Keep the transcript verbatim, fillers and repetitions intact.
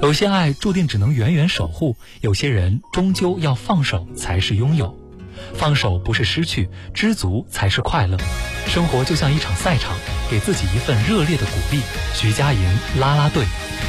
有些爱注定只能远远守护，有些人终究要放手才是拥有。放手不是失去，知足才是快乐。生活就像一场赛场，给自己一份热烈的鼓励。徐佳莹啦啦队。